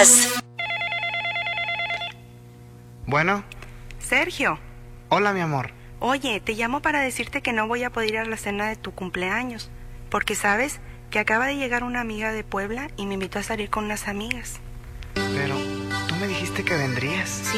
más. Bueno, Sergio, hola mi amor. oye, te llamo para decirte que no voy a poder ir a la cena de tu cumpleaños, porque sabes que acaba de llegar una amiga de Puebla y me invitó a salir con unas amigas. Pero tú me dijiste que vendrías.